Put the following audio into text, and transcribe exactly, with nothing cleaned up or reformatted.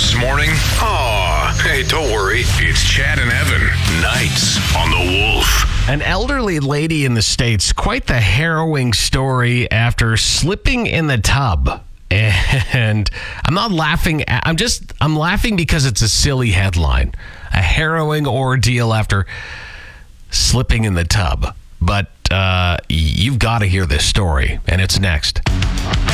this morning? Aw, hey, don't worry. It's Chad and Evan. Nights on the Wolf. An elderly lady in the States, quite the harrowing story after slipping in the tub. And I'm not laughing. At, I'm just, I'm laughing because it's a silly headline. A harrowing ordeal after slipping in the tub. But uh, you've got to hear this story, and it's next.